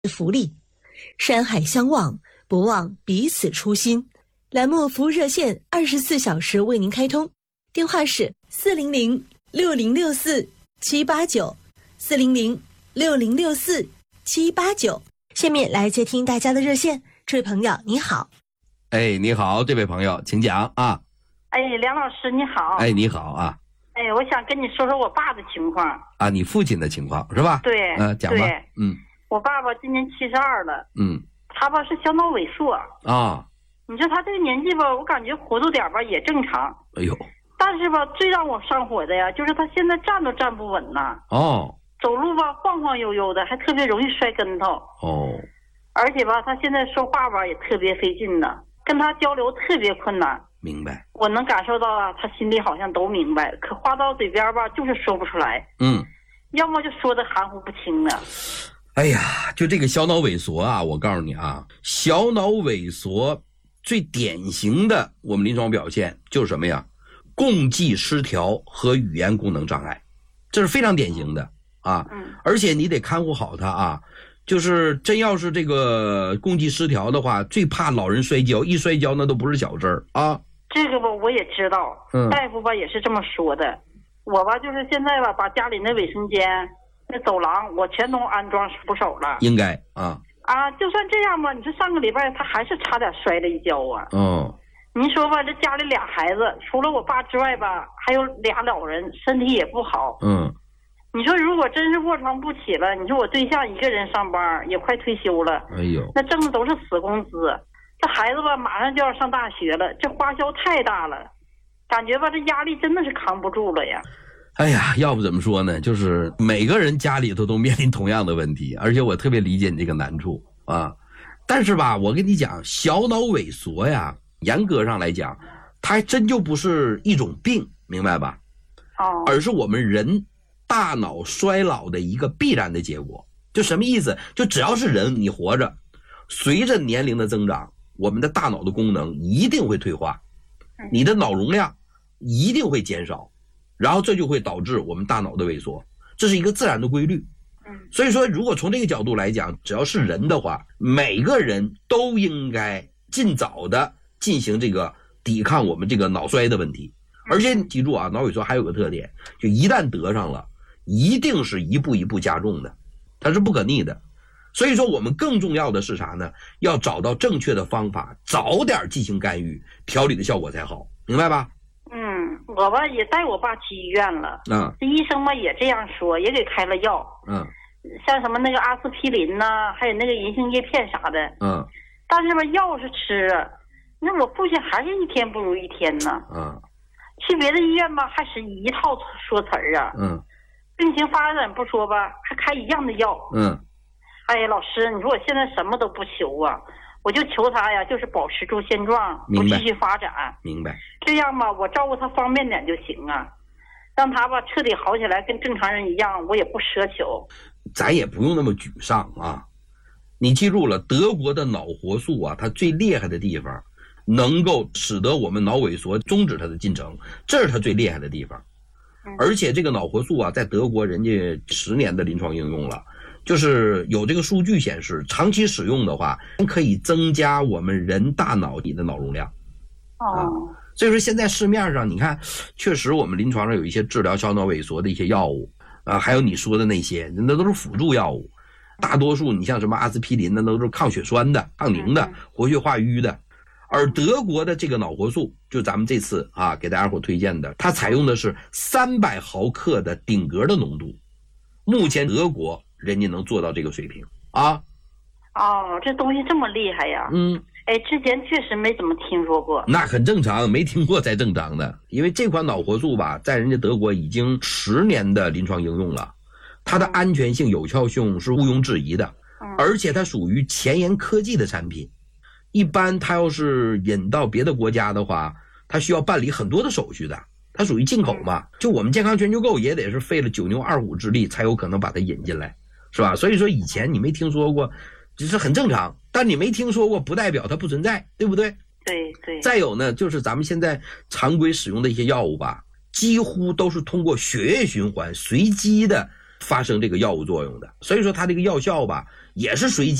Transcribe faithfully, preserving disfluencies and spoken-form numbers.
福利，山海相望，不忘彼此初心。栏目服务热线二十四小时为您开通，电话是四零零六零六四七八九，四零零六零六四七八九。下面来接听大家的热线，这位朋友你好。 哎，你好，这位朋友，请讲啊。 哎，梁老师你好。 哎，你好啊。 哎，我想跟你说说我爸的情况啊，你父亲的情况是吧？ 对， 嗯、呃，讲吧。嗯， 我爸爸今年七十二了。 嗯， 他吧是小脑萎缩啊。 你说他这个年纪吧，我感觉糊涂点吧也正常。 哎呦， 但是吧，最让我上火的呀，就是他现在站都站不稳呐。 哦， 走路吧晃晃悠悠的，还特别容易摔跟头。 哦， 而且吧，他现在说话吧也特别费劲呢，跟他交流特别困难。 明白。 我能感受到啊，他心里好像都明白，可话到嘴边吧，就是说不出来。 嗯， 要么就说的含糊不清啊。 哎呀，就这个小脑萎缩啊，我告诉你啊，小脑萎缩最典型的我们临床表现就是什么呀？共济失调和语言功能障碍，这是非常典型的啊。 嗯， 而且你得看护好他啊。就是真要是这个共济失调的话，最怕老人摔跤，一摔跤那都不是小事儿啊。 这个吧我也知道， 嗯， 大夫吧也是这么说的。我吧就是现在吧，把家里那卫生间、那走廊我全都安装扶手了。 应该啊。 啊，就算这样吧，你说上个礼拜他还是差点摔了一跤啊。 哦。 您说吧，这家里俩孩子，除了我爸之外吧，还有俩老人，身体也不好。 嗯。 你说如果真是卧床不起了，你说我对象一个人上班，也快退休了。 哎呦， 那挣的都是死工资。这孩子吧，马上就要上大学了，这花销太大了，感觉吧，这压力真的是扛不住了呀。 哎呀，要不怎么说呢？就是每个人家里头都面临同样的问题，而且我特别理解你这个难处啊。但是吧，我跟你讲，小脑萎缩呀，严格上来讲，它还真就不是一种病，明白吧？ 哦， 而是我们人大脑衰老的一个必然的结果。就什么意思？就只要是人，你活着，随着年龄的增长，我们的大脑的功能一定会退化，你的脑容量一定会减少，然后这就会导致我们大脑的萎缩，这是一个自然的规律。所以说如果从这个角度来讲，只要是人的话，每个人都应该尽早的进行这个抵抗我们这个脑衰的问题。而且你记住啊，脑萎缩还有个特点，就一旦得上了，一定是一步一步加重的，它是不可逆的。所以说我们更重要的是啥呢？要找到正确的方法，早点进行干预，调理的效果才好，明白吧？ 嗯，我吧也带我爸去医院了， 嗯， 这医生吧也这样说，也给开了药， 嗯， 像什么那个阿司匹林呐、还有那个银杏叶片啥的， 嗯， 但是吧药是吃啊，那我父亲还是一天不如一天呢， 嗯， 去别的医院吧还是一套说词儿啊， 嗯， 病情发展不说吧，还开一样的药， 嗯。 哎呀，老师，你说我现在什么都不求啊，我就求他呀，就是保持住现状，不继续发展。 明白。 这样吧，我照顾他方便点就行啊，让他吧彻底好起来，跟正常人一样，我也不奢求。 咱也不用那么沮丧啊！你记住了，德国的脑活素啊，它最厉害的地方，能够使得我们脑萎缩终止它的进程，这是它最厉害的地方。而且这个脑活素啊，在德国人家十年的临床应用了。就是有这个数据显示，长期使用的话，可以增加我们人大脑里的脑容量。 哦、 啊，所以说现在市面上你看，确实我们临床上有一些治疗小脑萎缩的一些药物啊，还有你说的那些，那都是辅助药物。大多数你像什么阿司匹林的，那都是抗血栓的、抗凝的、活血化瘀的。而德国的这个脑活素，就咱们这次啊给大家伙推荐的，它采用的是三百毫克的顶格的浓度。目前德国人家能做到这个水平啊！ 哦，这东西这么厉害呀！ 嗯， 哎，之前确实没怎么听说过。 那很正常，没听过才正常的。因为这款脑活素吧，在人家德国已经十年的临床应用了，它的安全性、有效性是毋庸置疑的，而且它属于前沿科技的产品。一般它要是引到别的国家的话，它需要办理很多的手续的。它属于进口嘛，就我们健康全球购也得是费了九牛二虎之力才有可能把它引进来，是吧？所以说以前你没听说过，这是很正常，但你没听说过不代表它不存在，对不对？ 对对。 再有呢，就是咱们现在常规使用的一些药物吧，几乎都是通过血液循环随机的发生这个药物作用的。所以说它这个药效吧也是随机